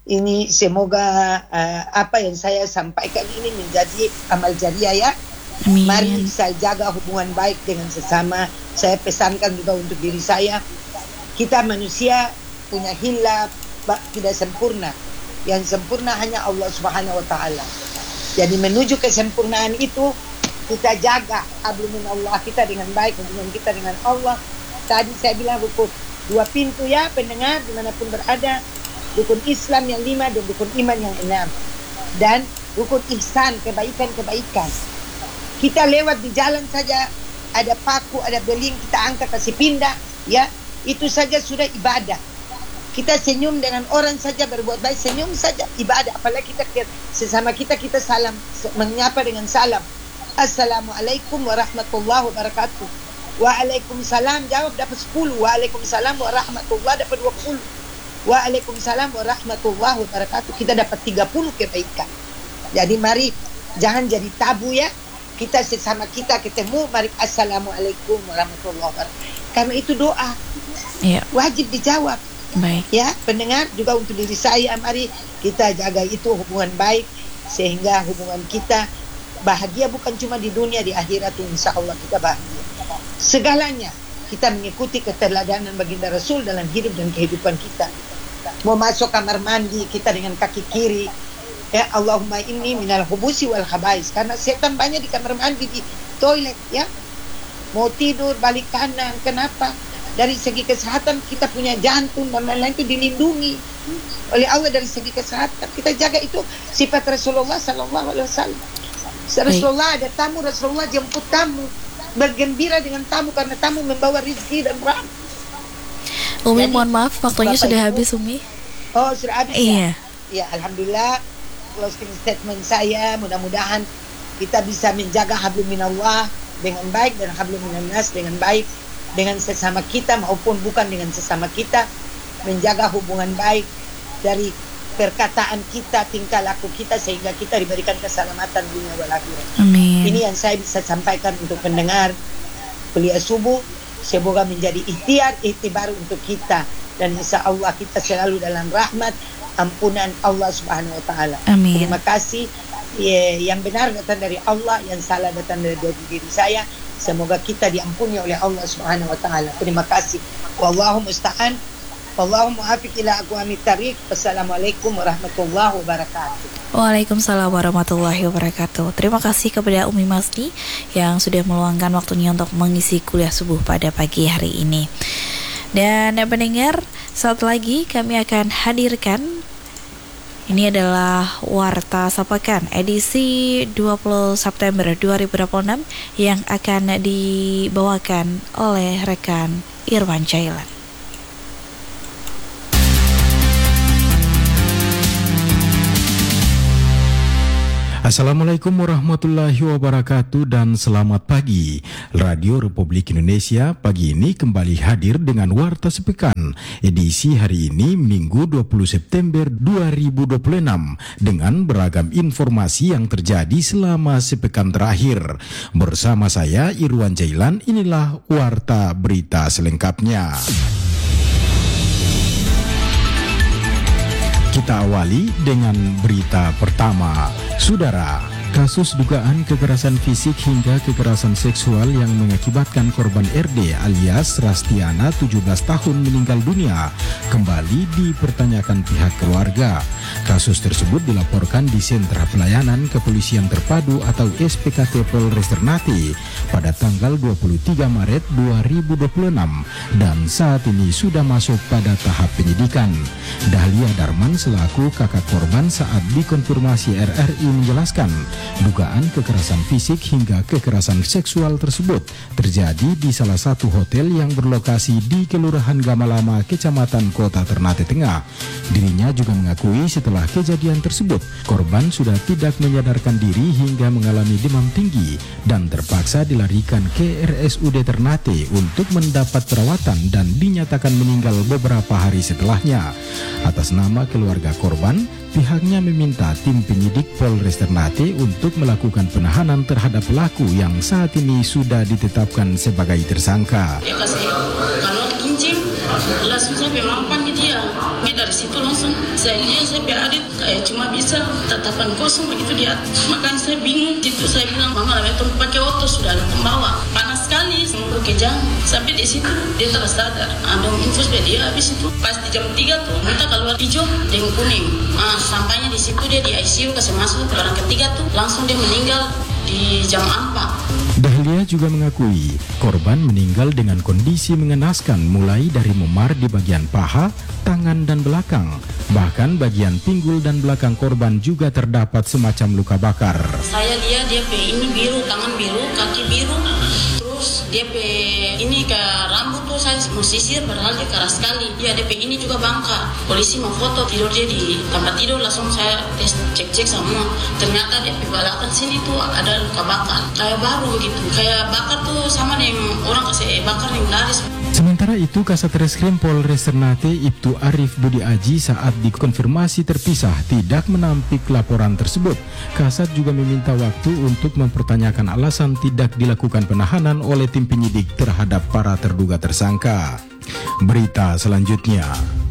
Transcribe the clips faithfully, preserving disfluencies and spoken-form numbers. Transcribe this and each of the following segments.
Ini semoga uh, apa yang saya sampaikan ini menjadi amal jariah ya. Amin. Mari saya jaga hubungan baik dengan sesama. Saya pesankan juga untuk diri saya. Kita manusia punya hilaf, tidak sempurna. Yang sempurna hanya Allah Subhanahu wa taala. Jadi menuju kesempurnaan itu kita jaga hablum minallah kita dengan baik, hubungan kita dengan Allah. Tadi saya bilang rukun dua pintu ya pendengar dimanapun berada. Rukun Islam yang lima dan rukun iman yang enam. Dan rukun ihsan, kebaikan-kebaikan. Kita lewat di jalan saja, ada paku, ada beling, kita angkat, kasih pindah, ya. Itu saja sudah ibadah. Kita senyum dengan orang saja, berbuat baik, senyum saja, ibadah. Apalagi kita sesama kita, kita salam, menyapa dengan salam. Assalamualaikum warahmatullahi wabarakatuh. Waalaikumsalam, jawab dapat sepuluh. Waalaikumsalam warahmatullahi dapat dua puluh. Waalaikumsalam warahmatullahi wabarakatuh. Kita dapat tiga puluh kebaikan. Jadi mari jangan jadi tabu ya. Kita sesama kita ketemu, mari assalamualaikum warahmatullahi wabarakatuh. Karena itu doa. Iya. Wajib dijawab. Baik. Ya, pendengar juga untuk diri saya, mari kita jaga itu hubungan baik sehingga hubungan kita bahagia bukan cuma di dunia, di akhirat insya Allah kita bahagia. Segalanya kita mengikuti keteladanan baginda Rasul dalam hidup dan kehidupan kita. Mau masuk kamar mandi kita dengan kaki kiri, ya Allahumma inni minal hubusi wal khabais, karena setan banyak di kamar mandi, di toilet ya. Mau tidur balik kanan, kenapa? Dari segi kesehatan kita punya jantung dan lain-lain itu dilindungi oleh Allah dari segi kesehatan. Kita jaga itu sifat Rasulullah sallallahu alaihi wasallam. Rasulullah ada tamu, Rasulullah jemput tamu, bergembira dengan tamu karena tamu membawa rezeki dan rahmat. Umi Jadi, mohon maaf waktunya Bapak sudah Ibu, habis Umi. Oh sudah habis Iya. ya. Ya alhamdulillah closing statement saya mudah-mudahan kita bisa menjaga hablum minallah dengan baik dan hablum minannas dengan baik dengan sesama kita maupun bukan dengan sesama kita, menjaga hubungan baik dari perkataan kita, tingkah laku kita sehingga kita diberikan keselamatan dunia wal akhirat. Amin. Ini yang saya bisa sampaikan untuk pendengar kuliah subuh. Semoga menjadi ikhtiar, ikhtibar untuk kita. Dan insya Allah kita selalu dalam rahmat, ampunan Allah Subhanahu Wa Taala. Amin. Terima kasih. Ya, yang benar datang dari Allah, yang salah datang dari diri saya. Semoga kita diampuni oleh Allah Subhanahu Wa Taala. Terima kasih. Wallahu musta'an. Wallahu muwaffiq ila aqwamit thariq. Wassalamualaikum warahmatullahi wabarakatuh. Waalaikumsalam warahmatullahi wabarakatuh. Terima kasih kepada Umi Masni yang sudah meluangkan waktunya untuk mengisi kuliah subuh pada pagi hari ini. Dan pendengar, saat lagi kami akan hadirkan, ini adalah Warta Sapakan edisi dua puluh September dua ribu dua puluh enam yang akan dibawakan oleh rekan Irwan Jailan. Assalamualaikum warahmatullahi wabarakatuh dan selamat pagi. Radio Republik Indonesia pagi ini kembali hadir dengan Warta Sepekan edisi hari ini Minggu dua puluh September dua ribu dua puluh enam dengan beragam informasi yang terjadi selama sepekan terakhir. Bersama saya Irwan Jailan, inilah Warta Berita selengkapnya. Kita awali dengan berita pertama. Saudara, kasus dugaan kekerasan fisik hingga kekerasan seksual yang mengakibatkan korban R D alias Rastiana tujuh belas tahun meninggal dunia kembali dipertanyakan pihak keluarga. Kasus tersebut dilaporkan di Sentra Pelayanan Kepolisian Terpadu atau S P K T Polres Ternate pada tanggal dua puluh tiga Maret dua ribu dua puluh enam dan saat ini sudah masuk pada tahap penyidikan. Dahlia Darman selaku kakak korban saat dikonfirmasi R R I menjelaskan dugaan kekerasan fisik hingga kekerasan seksual tersebut terjadi di salah satu hotel yang berlokasi di Kelurahan Gamalama, Kecamatan Kota Ternate Tengah. Dirinya juga mengakui setelah kejadian tersebut, korban sudah tidak menyadarkan diri hingga mengalami demam tinggi dan terpaksa dilarikan ke R S U D Ternate untuk mendapat perawatan dan dinyatakan meninggal beberapa hari setelahnya. Atas nama keluarga korban, pihaknya meminta tim penyidik Polres Ternate untuk melakukan penahanan terhadap pelaku yang saat ini sudah ditetapkan sebagai tersangka. Ya kasih, kalau kincing, jelas susah memampan gitu ya. Ini dari habis itu langsung saya lihat saya biarin kayak cuma bisa tatapan kosong begitu dia. Makanya saya bingung itu, saya bilang mama lah itu pakai otot sudah ada pembawa panas sekali semua kejang sampai di situ dia tersadar ada infus dia. Habis itu pas di jam tiga tuh kita keluar hijau dengan kuning. Nah, sampainya di situ dia di I C U kasih masuk orang ketiga tuh langsung dia meninggal di jam empat. Dahlia juga mengakui korban meninggal dengan kondisi mengenaskan mulai dari memar di bagian paha, tangan dan belakang. Bahkan bagian pinggul dan belakang korban juga terdapat semacam luka bakar. Saya lihat dia pe ini biru, tangan biru, kaki biru. Terus dia pe ini ke rambut tuh saya mau sisir padahal dia keras sekali. Ya dia pe ini juga bangka. Polisi mau foto tidur dia di tempat tidur, langsung saya tes cek-cek semua. Ternyata dia pe belakang sini tuh ada luka bakar. Kayak baru gitu. Kayak bakar tuh sama yang orang kasih bakar yang garis. Sementara itu, Kasat Reskrim Polres Ternate Ibtu Arif Budi Aji saat dikonfirmasi terpisah tidak menampik laporan tersebut. Kasat juga meminta waktu untuk mempertanyakan alasan tidak dilakukan penahanan oleh tim penyidik terhadap para terduga tersangka. Berita selanjutnya.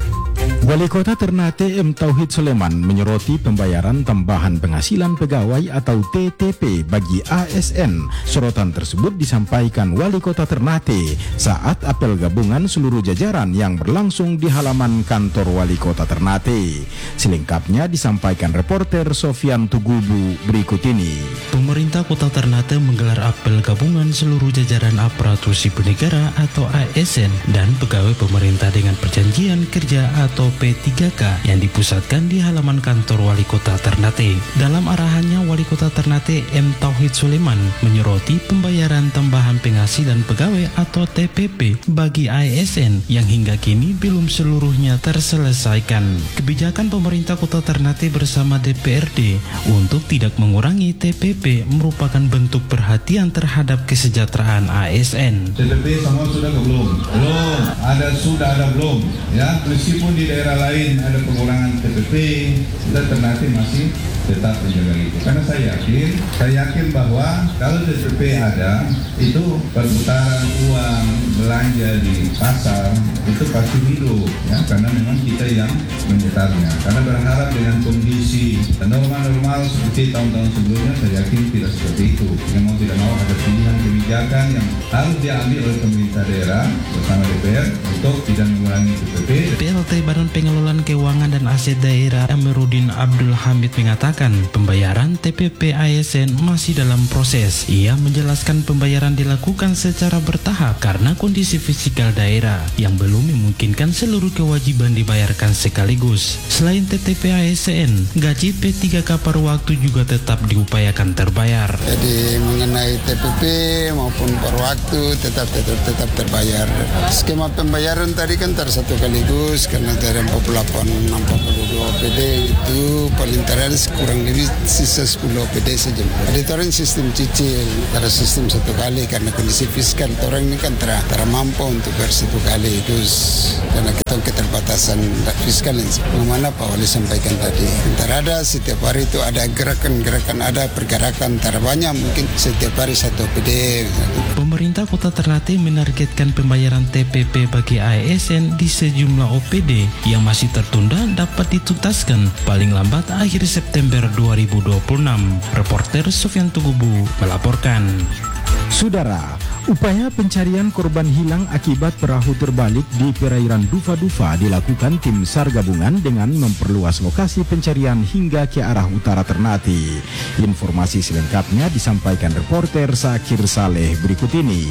Wali Kota Ternate M. Tauhid Soleman menyoroti pembayaran tambahan penghasilan pegawai atau T T P bagi A S N. Sorotan tersebut disampaikan Wali Kota Ternate saat apel gabungan seluruh jajaran yang berlangsung di halaman kantor Wali Kota Ternate. Selengkapnya disampaikan reporter Sofian Tugubu berikut ini. Pemerintah Kota Ternate menggelar apel gabungan seluruh jajaran aparatur sipil negara atau A S N dan pegawai pemerintah dengan perjanjian kerja atau P tiga K yang dipusatkan di halaman kantor Wali Kota Ternate. Dalam arahannya, Wali Kota Ternate M. Tauhid Soleman menyoroti pembayaran tambahan penghasilan pegawai atau T P P bagi A S N yang hingga kini belum seluruhnya terselesaikan. Kebijakan pemerintah Kota Ternate bersama D P R D untuk tidak mengurangi T P P merupakan bentuk perhatian terhadap kesejahteraan A S N. T P P semua sudah ke belum? Belum. Ada sudah ada belum? Ya, meskipun di daerah lain ada pengurangan T P P, kita Ternate masih tetap menjaga itu. Karena saya yakin, saya yakin bahwa kalau T P P ada, itu perputaran uang belanja di pasar itu pasti hidup, ya, karena memang kita yang menyetarnya. Karena berharap dengan kondisi normal-normal seperti tahun-tahun sebelumnya, saya yakin tidak seperti itu. Yang mau tidak mau ada pilihan kebijakan yang harus diambil oleh pemerintah daerah bersama D P R untuk tidak mengurangi T P P. P L T Badan Pengelolaan Keuangan dan Aset Daerah Amiruddin Abdul Hamid mengatakan pembayaran T P P A S N masih dalam proses. Ia menjelaskan pembayaran dilakukan secara bertahap karena kondisi fisikal daerah yang belum memungkinkan seluruh kewajiban dibayarkan sekaligus. Selain T T P A S N, gaji P tiga K per waktu juga tetap diupayakan terbayar. Jadi mengenai T P P maupun per waktu tetap tetap tetap terbayar. Skema pembayaran tadi kan tersatu sekaligus karena dari empat puluh delapan enam puluh dua O P D itu paling terakhir kurang lebih sisa sepuluh O P D saja. Ada orang sistem cicil, ada sistem satu kali karena kondisi fiskal orang ini kan ter mampu untuk bersatu kali terus karena kita keterbatasan fiskal yang mana Pak Wali sampaikan tadi. Antara ada setiap hari itu ada gerakan-gerakan, ada pergerakan terbanyak mungkin setiap hari satu O P D. Pemerintah Kota Ternate menargetkan pembayaran T P P bagi A S N di sejumlah O P D yang masih tertunda dapat dituntaskan paling lambat akhir September dua ribu dua puluh enam. Reporter Sofian Tugubu melaporkan. Saudara, upaya pencarian korban hilang akibat perahu terbalik di perairan Dufa-Dufa dilakukan tim SAR gabungan dengan memperluas lokasi pencarian hingga ke arah utara Ternate. Informasi selengkapnya disampaikan reporter Sakir Saleh berikut ini.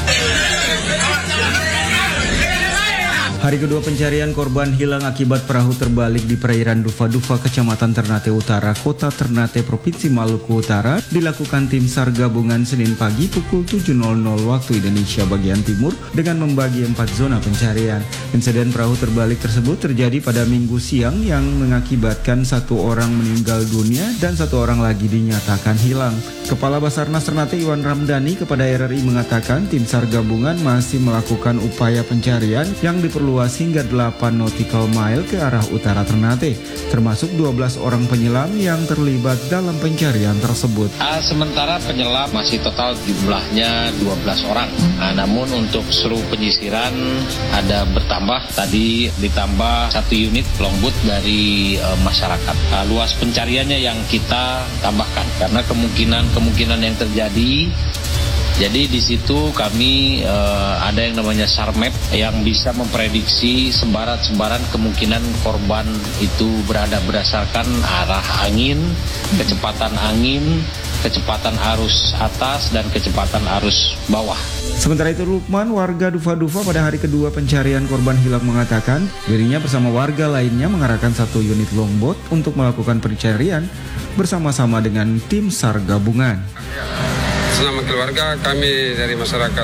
Hari kedua pencarian korban hilang akibat perahu terbalik di perairan Dufa-Dufa, Kecamatan Ternate Utara, Kota Ternate, Provinsi Maluku Utara dilakukan tim SAR gabungan Senin pagi pukul tujuh nol nol waktu Indonesia bagian Timur dengan membagi empat zona pencarian. Insiden perahu terbalik tersebut terjadi pada Minggu siang yang mengakibatkan satu orang meninggal dunia dan satu orang lagi dinyatakan hilang. Kepala Basarnas Ternate Iwan Ramdhani kepada R R I mengatakan tim SAR gabungan masih melakukan upaya pencarian yang diperlukan seluas hingga delapan nautical mile ke arah utara Ternate, termasuk dua belas orang penyelam yang terlibat dalam pencarian tersebut. Uh, sementara penyelam masih total jumlahnya dua belas orang. Nah, namun untuk seluruh penyisiran ada bertambah, tadi ditambah satu unit longboat dari uh, masyarakat. Uh, luas pencariannya yang kita tambahkan karena kemungkinan-kemungkinan yang terjadi. Jadi di situ kami uh, ada yang namanya SARMAP yang bisa memprediksi sebaran-sebaran kemungkinan korban itu berada berdasarkan arah angin, kecepatan angin, kecepatan arus atas dan kecepatan arus bawah. Sementara itu Lukman, warga Dufa-Dufa pada hari kedua pencarian korban hilang mengatakan dirinya bersama warga lainnya mengarahkan satu unit longboat untuk melakukan pencarian bersama-sama dengan tim SAR gabungan. Selama keluarga kami dari masyarakat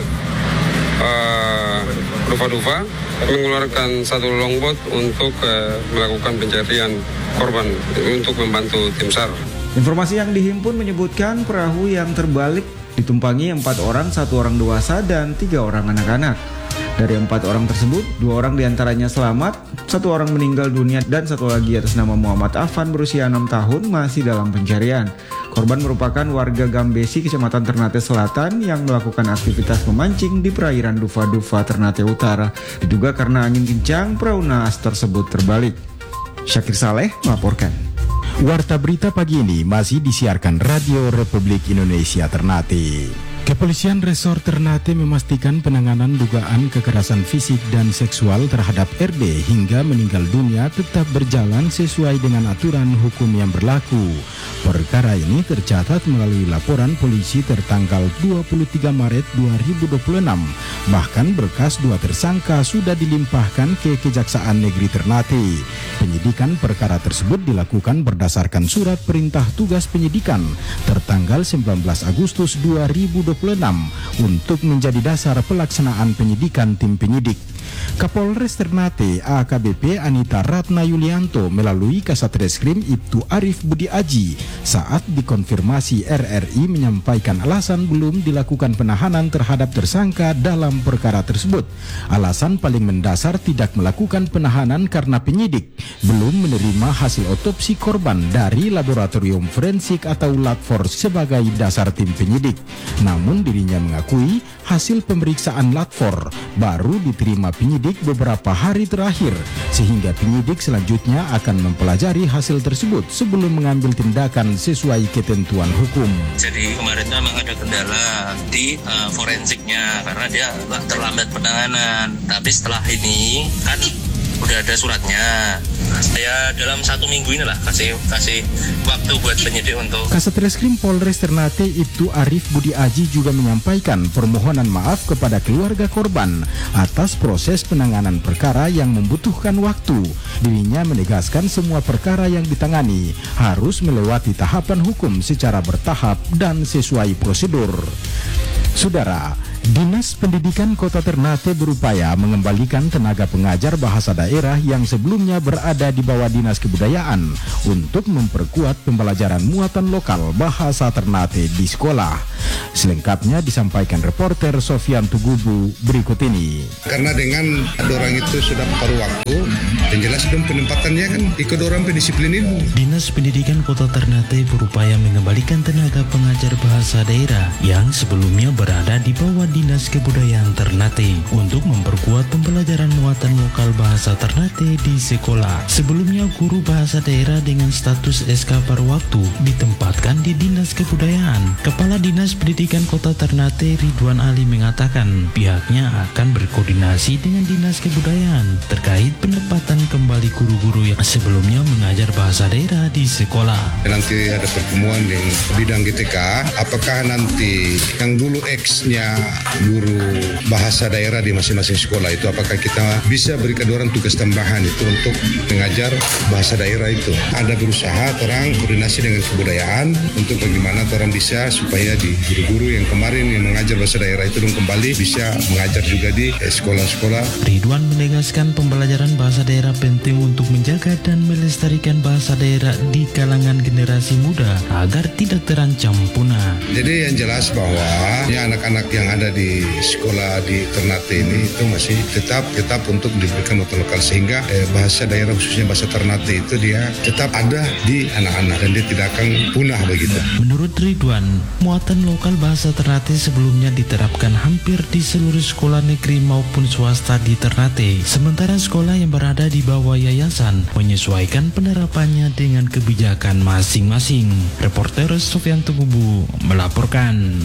uh, Dufa-Dufa mengeluarkan satu longboat untuk uh, melakukan pencarian korban untuk membantu tim SAR. Informasi yang dihimpun menyebutkan perahu yang terbalik ditumpangi empat orang, satu orang dewasa dan tiga orang anak-anak. Dari empat orang tersebut, dua orang diantaranya selamat, satu orang meninggal dunia dan satu lagi atas nama Muhammad Afan berusia enam tahun masih dalam pencarian. Korban merupakan warga Gambesi, Kecamatan Ternate Selatan yang melakukan aktivitas memancing di perairan Dufa-Dufa, Ternate Utara. Diduga karena angin kencang, perahu naas tersebut terbalik. Syakir Saleh melaporkan. Warta berita pagi ini masih disiarkan Radio Republik Indonesia Ternate. Kepolisian Resor Ternate memastikan penanganan dugaan kekerasan fisik dan seksual terhadap R D hingga meninggal dunia tetap berjalan sesuai dengan aturan hukum yang berlaku. Perkara ini tercatat melalui laporan polisi tertanggal dua puluh tiga Maret dua ribu dua puluh enam. Bahkan berkas dua tersangka sudah dilimpahkan ke Kejaksaan Negeri Ternate. Penyidikan perkara tersebut dilakukan berdasarkan surat perintah tugas penyidikan tertanggal sembilan belas Agustus dua ribu dua puluh enam untuk menjadi dasar pelaksanaan penyidikan tim penyidik. Kapolres Ternate A K B P Anita Ratna Yulianto melalui Kasatreskrim Ibtu Arif Budi Aji saat dikonfirmasi R R I menyampaikan alasan belum dilakukan penahanan terhadap tersangka dalam perkara tersebut. Alasan paling mendasar tidak melakukan penahanan karena penyidik belum menerima hasil otopsi korban dari laboratorium forensik atau LATFOR sebagai dasar tim penyidik. Namun dirinya mengakui hasil pemeriksaan LATFOR baru diterima penyidik beberapa hari terakhir, sehingga penyidik selanjutnya akan mempelajari hasil tersebut sebelum mengambil tindakan sesuai ketentuan hukum. Jadi kemarin memang ada kendala di uh, forensiknya karena dia terlambat penanganan. Tapi setelah ini kan udah ada suratnya. Saya dalam satu minggu inilah kasih kasih waktu buat penyidik untuk. Kasatreskrim Polres Ternate Ibtu Arif Budi Aji juga menyampaikan permohonan maaf kepada keluarga korban atas proses penanganan perkara yang membutuhkan waktu. Dirinya menegaskan semua perkara yang ditangani harus melewati tahapan hukum secara bertahap dan sesuai prosedur. Saudara, Dinas Pendidikan Kota Ternate berupaya mengembalikan tenaga pengajar bahasa daerah yang sebelumnya berada di bawah Dinas Kebudayaan untuk memperkuat pembelajaran muatan lokal bahasa Ternate di sekolah. Selengkapnya disampaikan reporter Sofian Tugubu berikut ini. Karena dengan dorang itu sudah paruh waktu, dan jelas dong penempatannya kan ikut dorang pendisiplin ilmu. Dinas Pendidikan Kota Ternate berupaya mengembalikan tenaga pengajar bahasa daerah yang sebelumnya berada di bawah Dinas Kebudayaan Ternate untuk memperkuat pembelajaran muatan lokal bahasa Ternate di sekolah. Sebelumnya guru bahasa daerah dengan status S K paruh waktu ditempatkan di Dinas Kebudayaan. Kepala Dinas Pendidikan Kota Ternate Ridwan Ali mengatakan pihaknya akan berkoordinasi dengan Dinas Kebudayaan terkait penempatan kembali guru-guru yang sebelumnya mengajar bahasa daerah di sekolah. Nanti ada pertemuan di bidang G T K, apakah nanti yang dulu X-nya guru bahasa daerah di masing-masing sekolah itu apakah kita bisa berikan orang tugas tambahan itu untuk mengajar bahasa daerah itu. Ada berusaha orang koordinasi dengan kebudayaan untuk bagaimana orang bisa supaya di guru-guru yang kemarin yang mengajar bahasa daerah itu dong kembali bisa mengajar juga di sekolah-sekolah. Ridwan menegaskan pembelajaran bahasa daerah penting untuk menjaga menjaga dan melestarikan bahasa daerah di kalangan generasi muda agar tidak terancam punah. Jadi yang jelas bahwa ya anak-anak yang ada di sekolah di Ternate ini itu masih tetap tetap untuk diberikan mutu lokal sehingga eh, bahasa daerah khususnya bahasa Ternate itu dia tetap ada di anak-anak dan dia tidak akan punah begitu. Menurut Ridwan, muatan lokal bahasa Ternate sebelumnya diterapkan hampir di seluruh sekolah negeri maupun swasta di Ternate. Sementara sekolah yang berada di bawah yayasan menyesuaikan penerapannya dengan kebijakan masing-masing. Reporter Sofian Tububu melaporkan.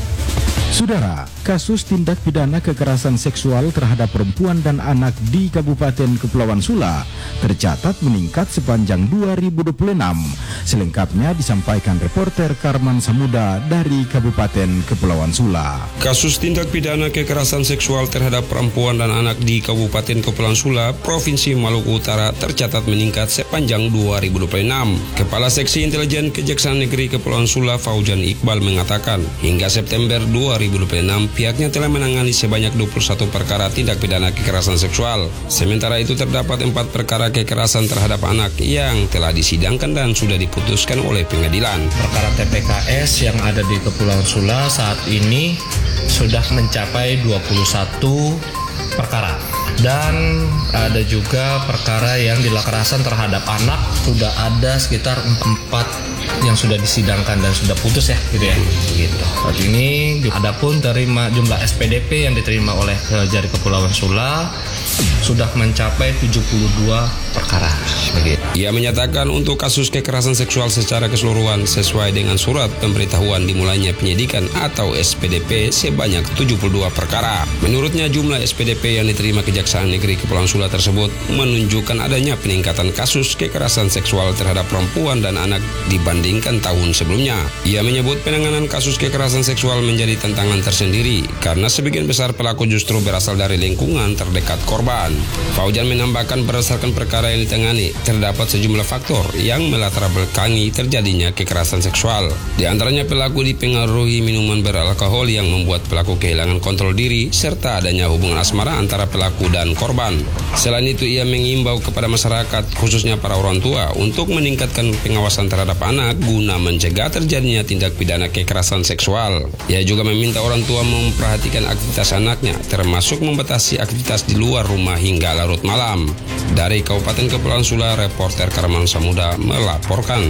Saudara, kasus tindak pidana kekerasan seksual terhadap perempuan dan anak di Kabupaten Kepulauan Sula tercatat meningkat sepanjang dua ribu dua puluh enam. Selengkapnya disampaikan reporter Karman Samuda dari Kabupaten Kepulauan Sula. Kasus tindak pidana kekerasan seksual terhadap perempuan dan anak di Kabupaten Kepulauan Sula, Provinsi Maluku Utara tercatat meningkat sepanjang dua ribu dua puluh enam. Kepala Seksi Intelijen Kejaksaan Negeri Kepulauan Sula, Fauzan Iqbal mengatakan, hingga September dua ribu dua puluh enam pihaknya telah menangani sebanyak dua puluh satu perkara tindak pidana kekerasan seksual. Sementara itu terdapat empat perkara kekerasan terhadap anak yang telah disidangkan dan sudah diputuskan oleh pengadilan. Perkara T P K S yang ada di Kepulauan Sula saat ini sudah mencapai dua puluh satu perkara. Dan ada juga perkara yang kekerasan terhadap anak sudah ada sekitar empat yang sudah disidangkan dan sudah putus ya gitu ya. Begitu. Saat ini adapun terima jumlah S P D P yang diterima oleh Kejari Kepulauan Sula sudah mencapai tujuh puluh dua perkara. Begitu. Ia menyatakan untuk kasus kekerasan seksual secara keseluruhan sesuai dengan surat pemberitahuan dimulainya penyidikan atau S P D P sebanyak tujuh puluh dua perkara. Menurutnya jumlah S P D P yang diterima Kejaksaan Negeri Kepulauan Sula tersebut menunjukkan adanya peningkatan kasus kekerasan seksual terhadap perempuan dan anak dibandingkan tahun sebelumnya. Ia menyebut penanganan kasus kekerasan seksual menjadi tantangan tersendiri karena sebagian besar pelaku justru berasal dari lingkungan terdekat korban. Fauzan menambahkan berdasarkan perkara yang ditangani terdapat sejumlah faktor yang melatar belakangi terjadinya kekerasan seksual. Di antaranya pelaku dipengaruhi minuman beralkohol yang membuat pelaku kehilangan kontrol diri serta adanya hubungan asmara antara pelaku dan korban. Selain itu ia mengimbau kepada masyarakat khususnya para orang tua untuk meningkatkan pengawasan terhadap anak guna mencegah terjadinya tindak pidana kekerasan seksual. Ia juga meminta orang tua memperhatikan aktivitas anaknya termasuk membatasi aktivitas di luar rumah hingga larut malam. Dari Kabupaten Kepulauan Sula, reporter Karman Samuda melaporkan.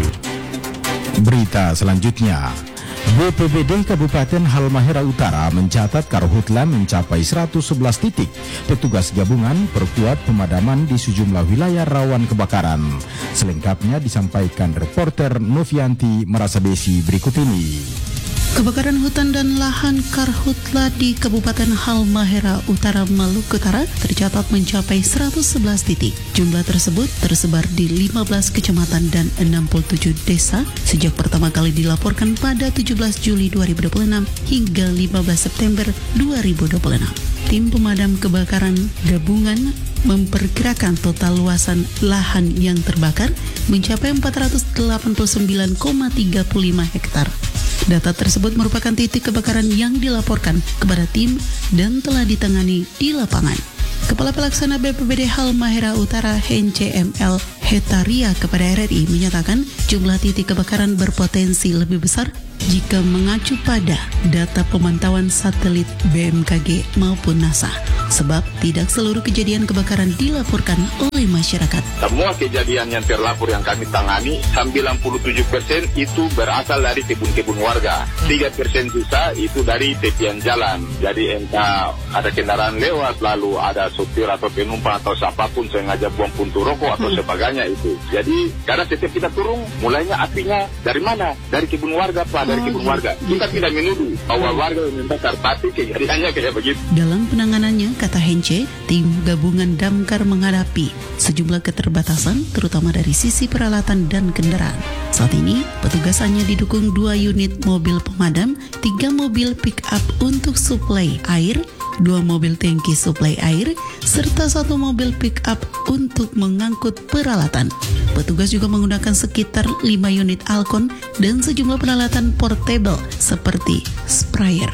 Berita selanjutnya, B P B D Kabupaten Halmahera Utara mencatat karhutla mencapai seratus sebelas titik. Petugas gabungan perkuat pemadaman di sejumlah wilayah rawan kebakaran. Selengkapnya disampaikan reporter Novianti Merasabesi berikut ini. Kebakaran hutan dan lahan karhutla di Kabupaten Halmahera Utara, Maluku Utara tercatat mencapai seratus sebelas titik. Jumlah tersebut tersebar di lima belas kecamatan dan enam puluh tujuh desa sejak pertama kali dilaporkan pada tujuh belas Juli dua ribu dua puluh enam hingga lima belas September dua ribu dua puluh enam. Tim pemadam kebakaran gabungan memperkirakan total luasan lahan yang terbakar mencapai empat ratus delapan puluh sembilan koma tiga lima hektar. Data tersebut merupakan titik kebakaran yang dilaporkan kepada tim dan telah ditangani di lapangan. Kepala Pelaksana B P B D Halmahera Utara H C M L Hetaria kepada R R I menyatakan jumlah titik kebakaran berpotensi lebih besar jika mengacu pada data pemantauan satelit B M K G maupun NASA. Sebab tidak seluruh kejadian kebakaran dilaporkan oleh masyarakat. Semua kejadian yang terlapor yang kami tangani, sembilan puluh tujuh persen itu berasal dari kebun-kebun warga. tiga persen sisa itu dari tepian jalan. Jadi entah ada kendaraan lewat, lalu ada sopir atau penumpang atau siapapun sengaja buang puntung rokok atau hmm. sebagainya itu. Jadi karena setiap kita turun, mulainya apinya dari mana? Dari kebun warga, Pak, dari oh, kebun iya. warga. Kita iya. tidak menuduh bahwa warga meminta tapi kejadiannya kayak begitu. Dalam penanganannya, kata Hence, tim gabungan damkar menghadapi sejumlah keterbatasan terutama dari sisi peralatan dan kendaraan. Saat ini, petugas hanya didukung dua unit mobil pemadam, tiga mobil pick-up untuk suplai air, dua mobil tangki suplai air, serta satu mobil pick-up untuk mengangkut peralatan. Petugas juga menggunakan sekitar lima unit alkon dan sejumlah peralatan portable seperti sprayer.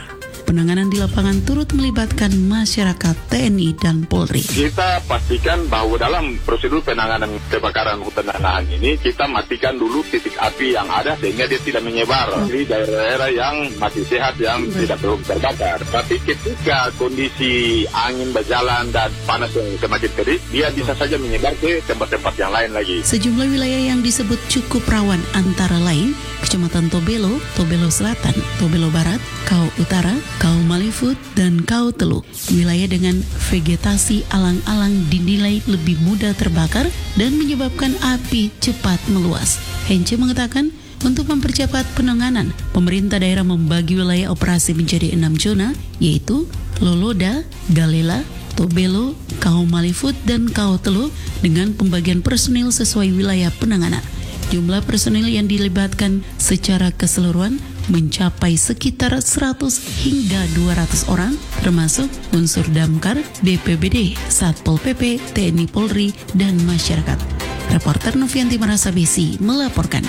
Penanganan di lapangan turut melibatkan masyarakat, T N I, dan Polri. Kita pastikan bahwa dalam prosedur penanganan kebakaran hutan dan lahan ini, kita matikan dulu titik api yang ada sehingga dia tidak menyebar di daerah-daerah yang masih sehat, yang hmm. tidak belum terbakar. Tapi ketika kondisi angin berjalan dan panas yang semakin terik, dia bisa saja menyebar ke tempat-tempat yang lain lagi. Sejumlah wilayah yang disebut cukup rawan antara lain Kecamatan Tobelo, Tobelo Selatan, Tobelo Barat, Kau Utara, Kau Malifut, dan Kau Teluk. Wilayah dengan vegetasi alang-alang dinilai lebih mudah terbakar dan menyebabkan api cepat meluas. Hence mengatakan, untuk mempercepat penanganan, pemerintah daerah membagi wilayah operasi menjadi enam zona, yaitu Loloda, Galela, Tobelo, Kau Malifut, dan Kau Teluk dengan pembagian personil sesuai wilayah penanganan. Jumlah personil yang dilibatkan secara keseluruhan mencapai sekitar seratus hingga dua ratus orang, termasuk unsur damkar, B P B D, Satpol P P, T N I, Polri, dan masyarakat. Reporter Novianti Marasabesi melaporkan.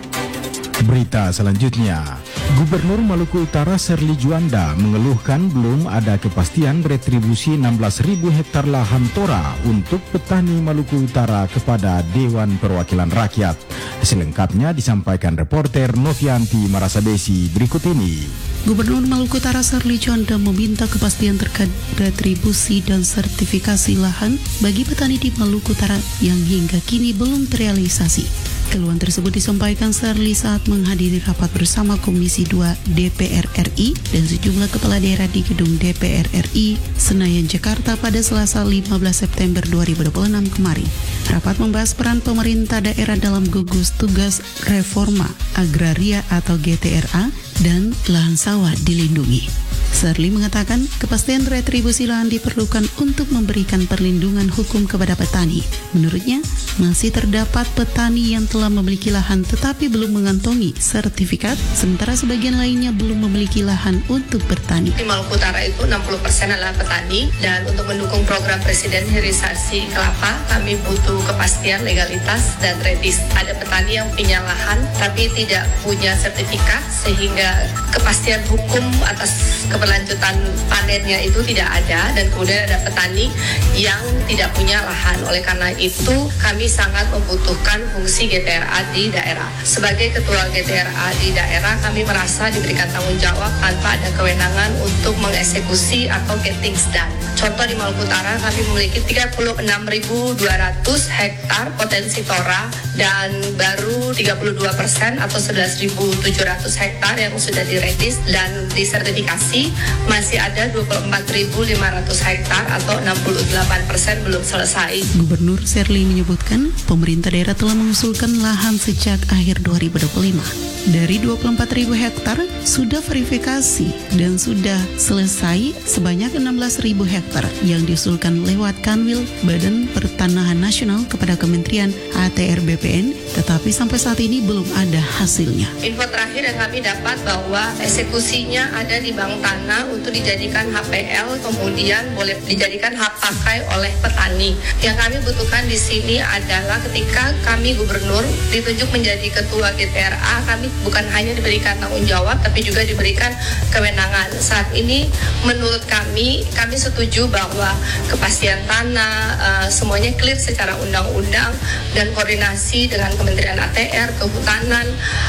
Berita selanjutnya, Gubernur Maluku Utara Serli Juanda mengeluhkan belum ada kepastian retribusi enam belas ribu hektar lahan Tora untuk petani Maluku Utara kepada Dewan Perwakilan Rakyat. Selengkapnya disampaikan reporter Novianti Marasabesi berikut ini. Gubernur Maluku Utara Serli Juanda meminta kepastian terkait retribusi dan sertifikasi lahan bagi petani di Maluku Utara yang hingga kini belum terrealisasi. Keluhan tersebut disampaikan Serli saat menghadiri rapat bersama Komisi dua D P R R I dan sejumlah kepala daerah di gedung D P R R I Senayan, Jakarta pada Selasa lima belas September dua ribu dua puluh enam kemarin. Rapat membahas peran pemerintah daerah dalam gugus tugas reforma agraria atau G T R A dan lahan sawah dilindungi. Serli mengatakan kepastian retribusi lahan diperlukan untuk memberikan perlindungan hukum kepada petani. Menurutnya, masih terdapat petani yang telah memiliki lahan tetapi belum mengantongi sertifikat, sementara sebagian lainnya belum memiliki lahan untuk bertani. Di Maluku Utara itu enam puluh persen adalah petani, dan untuk mendukung program Presiden hilirisasi kelapa, kami butuh kepastian legalitas dan retis. Ada petani yang punya lahan tapi tidak punya sertifikat, sehingga kepastian hukum atas keberlanjutan panennya itu tidak ada, dan kemudian ada petani yang tidak punya lahan. Oleh karena itu, kami sangat membutuhkan fungsi G T R A di daerah. Sebagai ketua G T R A di daerah, kami merasa diberikan tanggung jawab tanpa ada kewenangan untuk mengeksekusi atau get things done. Contoh di Maluku Utara, kami memiliki tiga puluh enam ribu dua ratus hektar potensi Tora, dan baru tiga puluh dua persen atau sebelas ribu tujuh ratus hektar yang sudah diretis dan disertifikasi. Masih ada dua puluh empat ribu lima ratus hektar atau enam puluh delapan persen belum selesai. Gubernur Serli menyebutkan pemerintah daerah telah mengusulkan lahan sejak akhir dua ribu dua puluh lima. Dari dua puluh empat ribu hektar sudah verifikasi dan sudah selesai sebanyak enam belas ribu hektar yang diusulkan lewat Kanwil Badan Pertanahan Nasional kepada Kementerian A T R B P N, tetapi sampai saat ini belum ada hasilnya. Info terakhir yang kami dapat bahwa eksekusinya ada di bank tanah untuk dijadikan H P L, kemudian boleh dijadikan hak pakai oleh petani. Yang kami butuhkan di sini adalah ketika kami gubernur ditunjuk menjadi ketua G T R A, kami bukan hanya diberikan tanggung jawab tapi juga diberikan kewenangan. Saat ini menurut kami, kami setuju bahwa kepastian tanah uh, semuanya clear secara undang-undang dan koordinasi dengan Kementerian A T R, Kehutanan,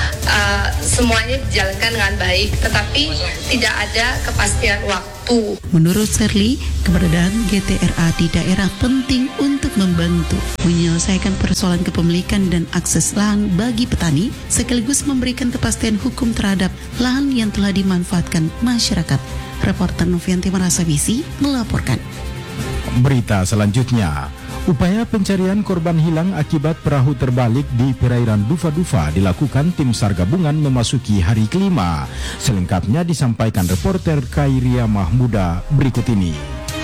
uh, semuanya dijalankan dengan baik, tetapi tidak ada kepastian waktu. Menurut Serli, keberadaan G T R A di daerah penting untuk membantu menyelesaikan persoalan kepemilikan dan akses lahan bagi petani, sekaligus memberikan kepastian hukum terhadap lahan yang telah dimanfaatkan masyarakat. Reporter Novianti Marasabesi melaporkan. Berita selanjutnya, upaya pencarian korban hilang akibat perahu terbalik di perairan Dufa-Dufa dilakukan tim SAR gabungan memasuki hari kelima. Selengkapnya disampaikan reporter Kairia Mahmuda berikut ini.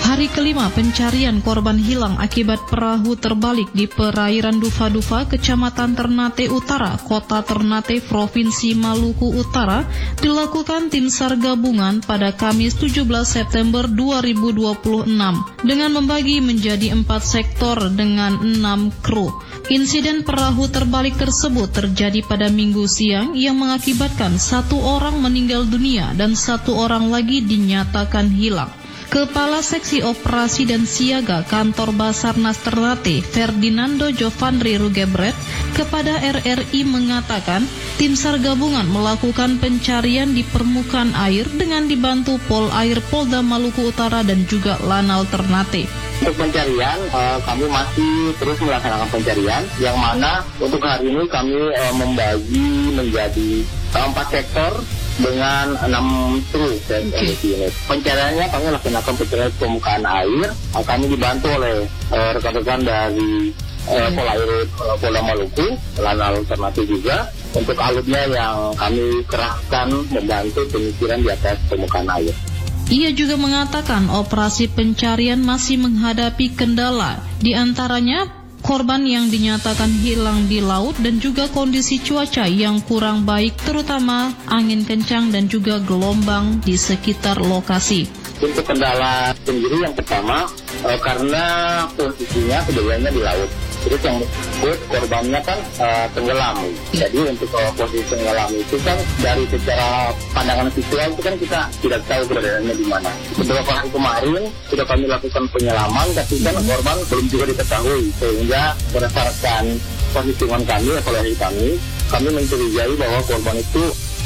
Hari kelima pencarian korban hilang akibat perahu terbalik di perairan Dufa-Dufa, Kecamatan Ternate Utara, Kota Ternate, Provinsi Maluku Utara, dilakukan tim SAR gabungan pada Kamis tujuh belas September dua ribu dua puluh enam dengan membagi menjadi empat sektor dengan enam kru. Insiden perahu terbalik tersebut terjadi pada Minggu siang yang mengakibatkan satu orang meninggal dunia dan satu orang lagi dinyatakan hilang. Kepala Seksi Operasi dan Siaga Kantor Basarnas Ternate, Ferdinando Jovandri Rugebret, kepada R R I mengatakan, tim SAR gabungan melakukan pencarian di permukaan air dengan dibantu Pol Air Polda Maluku Utara dan juga Lanal Ternate. Untuk pencarian, uh, kami masih terus melaksanakan pencarian, yang mana untuk hari ini kami uh, membagi menjadi uh, empat sektor dengan enam kru dan okay. unit. Pencariannya kami laksanakan pencarian permukaan air. Uh, kami dibantu oleh uh, rekan-rekan dari uh, Pol Air uh, Polda Maluku, Lanal Ternate juga. Untuk alutnya yang kami kerahkan membantu penyisiran di atas permukaan air. Ia juga mengatakan operasi pencarian masih menghadapi kendala, di antaranya korban yang dinyatakan hilang di laut dan juga kondisi cuaca yang kurang baik, terutama angin kencang dan juga gelombang di sekitar lokasi. Untuk kendala sendiri yang pertama, eh, karena posisinya keduanya di laut. Terus yang buat korbannya kan uh, tenggelam. Jadi untuk uh, posisi tenggelam itu kan dari secara pandangan visual itu kan kita tidak tahu keberadaannya di mana. Beberapa hari kemarin sudah kami lakukan penyelaman, tapi kan korban belum juga diketahui. Sehingga berdasarkan perhitungan kami, evaluasi kami, kami mencurigai bahwa korban itu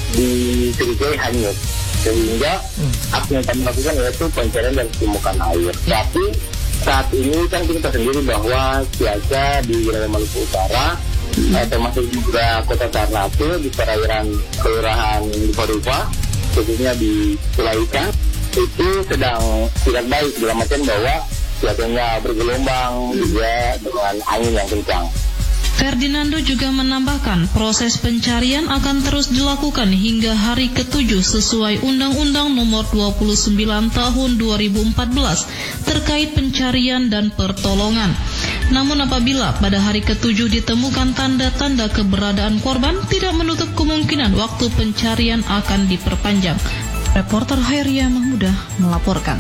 dicurigai hanyut. Sehingga aksi yang kami lakukan yaitu pencarian dari permukaan air. Tapi saat ini kan kita sendiri bahwa cuaca di wilayah Maluku Utara, hmm. eh, termasuk juga Kota Ternate di perairan Kelurahan Dufa-Dufa, khususnya di Sulawesi, itu sedang tidak baik dalam artian bahwa cuacanya bergelombang juga dengan angin yang kencang. Ferdinando juga menambahkan proses pencarian akan terus dilakukan hingga hari ketujuh sesuai Undang-Undang Nomor dua puluh sembilan Tahun dua ribu empat belas terkait pencarian dan pertolongan. Namun apabila pada hari ketujuh ditemukan tanda-tanda keberadaan korban, tidak menutup kemungkinan waktu pencarian akan diperpanjang. Reporter Hairia Mahmudah melaporkan.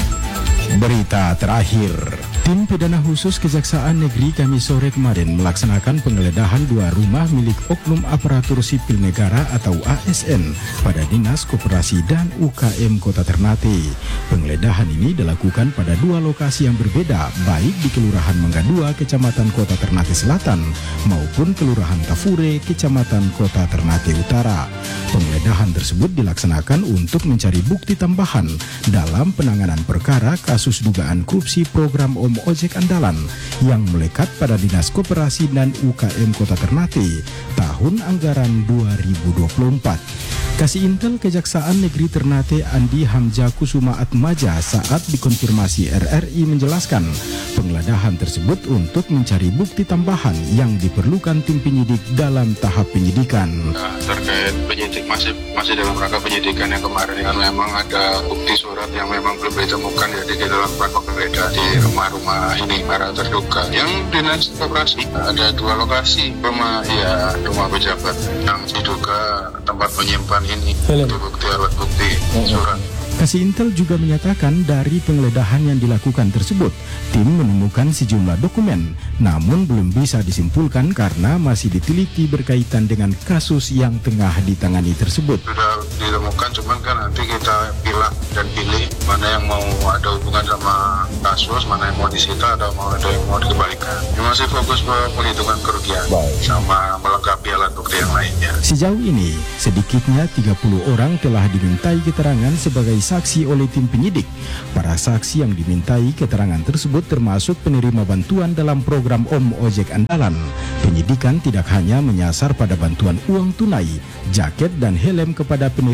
Berita terakhir, tim pidana khusus Kejaksaan Negeri Kamis sore kemarin melaksanakan penggeledahan dua rumah milik Oknum Aparatur Sipil Negara atau A S N pada Dinas Koperasi dan U K M Kota Ternate. Penggeledahan ini dilakukan pada dua lokasi yang berbeda, baik di Kelurahan Mangga dua, Kecamatan Kota Ternate Selatan, maupun Kelurahan Tafure, Kecamatan Kota Ternate Utara. Penggeledahan tersebut dilaksanakan untuk mencari bukti tambahan dalam penanganan perkara kasus dugaan korupsi program Om Ojek Andalan yang melekat pada Dinas Koperasi dan U K M Kota Ternate tahun anggaran dua ribu dua puluh empat. Kasih Intel Kejaksaan Negeri Ternate Andi Hamzah Kusuma Atmaja saat dikonfirmasi R R I menjelaskan penggeledahan tersebut untuk mencari bukti tambahan yang diperlukan tim penyidik dalam tahap penyidikan. Nah, terkait penyidik masih masih dalam rangka penyidikan yang kemarin kan memang ada bukti surat yang memang belum ditemukan ya di dalam rangka penggeledahan di rumah-rumah ini para terduga. Yang Dinas Koperasi ada dua lokasi rumah ya rumah pejabat yang diduga tempat menyimpan ini untuk bukti alat bukti surat. Kasih Intel juga menyatakan dari penggeledahan yang dilakukan tersebut, tim menemukan sejumlah dokumen, namun belum bisa disimpulkan karena masih diteliti berkaitan dengan kasus yang tengah ditangani tersebut. Sudah ditemukan, cuman kan nanti kita pilih dan pilih mana yang mau ada hubungan sama kasus, mana yang mau disita, atau mau ada yang mau dikembalikan. Ini masih fokus penghitungan kerugian sama melengkapi alat bukti yang lainnya. Sejauh ini, sedikitnya tiga puluh orang telah dimintai keterangan sebagai saksi oleh tim penyidik. Para saksi yang dimintai keterangan tersebut termasuk penerima bantuan dalam program Om Ojek Andalan. Penyidikan tidak hanya menyasar pada bantuan uang tunai, jaket dan helm kepada penerima,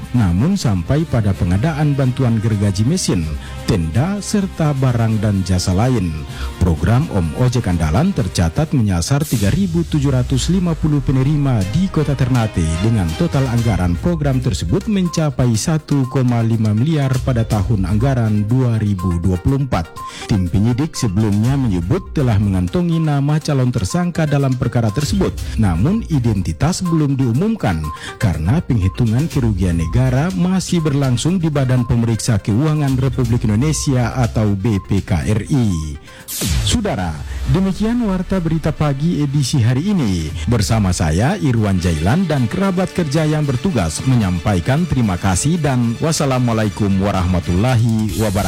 namun sampai pada pengadaan bantuan gergaji mesin, tenda, serta barang dan jasa lain. Program Om Ojek Andalan tercatat menyasar tiga ribu tujuh ratus lima puluh penerima di Kota Ternate dengan total anggaran program tersebut mencapai satu koma lima miliar pada tahun anggaran dua ribu dua puluh empat. Tim penyidik sebelumnya menyebut telah mengantongi nama calon tersangka dalam perkara tersebut, namun identitas belum diumumkan karena penghitungan kerugian negara masih berlangsung di Badan Pemeriksa Keuangan Republik Indonesia atau B P K R I. Saudara, demikian Warta Berita Pagi edisi hari ini. Bersama saya Irwan Jailan dan kerabat kerja yang bertugas menyampaikan terima kasih dan wassalamualaikum warahmatullahi wabarakatuh.